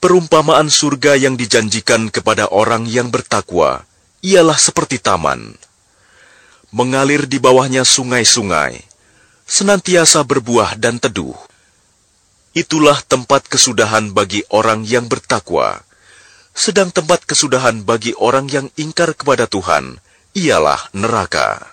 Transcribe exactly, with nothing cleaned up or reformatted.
Perumpamaan surga yang dijanjikan kepada orang yang bertakwa ialah seperti taman. Mengalir di bawahnya sungai-sungai, senantiasa berbuah dan teduh. Itulah tempat kesudahan bagi orang yang bertakwa. Sedang tempat kesudahan bagi orang yang ingkar kepada Tuhan ialah neraka.